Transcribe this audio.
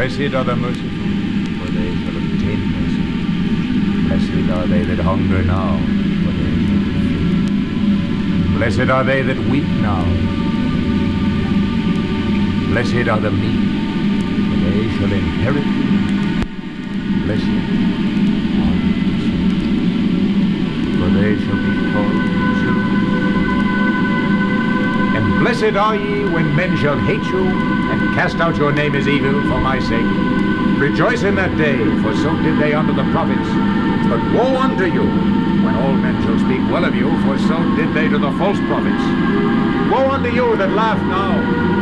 Blessed are the merciful, for they shall obtain mercy. Blessed are they that hunger now, for they shall be filled. Blessed are they that weep now. Blessed are the meek, for they shall inherit the earth. Blessed are the peacemakers, for they shall be called children of God. And blessed are ye when men shall hate you, and cast out your name as evil for my sake. Rejoice in that day, for so did they unto the prophets. But woe unto you, when all men shall speak well of you, for so did they to the false prophets. Woe unto you that laugh now,